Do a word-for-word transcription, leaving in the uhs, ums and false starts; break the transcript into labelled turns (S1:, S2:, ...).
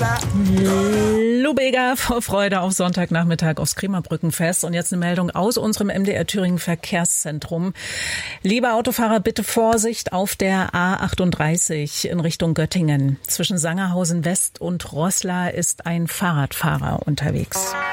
S1: Lubega vor Freude auf Sonntagnachmittag aufs Krämerbrückenfest. Und jetzt eine Meldung aus unserem M D R Thüringen Verkehrszentrum. Liebe Autofahrer, bitte Vorsicht auf der A achtunddreißig in Richtung Göttingen. Zwischen Sangerhausen West und Roßla ist ein Fahrradfahrer unterwegs.